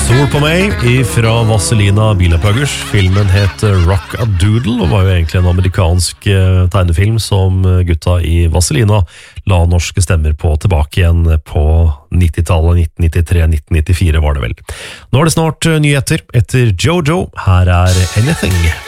Stol på meg fra Vazelina Bilopphøggers. Filmen het Rock-a-Doodle og var jo egentlig en amerikansk tegnefilm som gutta i Vazelina la norske stemmer på tilbake igjen på 90-tallet, 1993-1994 var det vel. Nå er det snart nyheter etter Jojo. Her er Anything.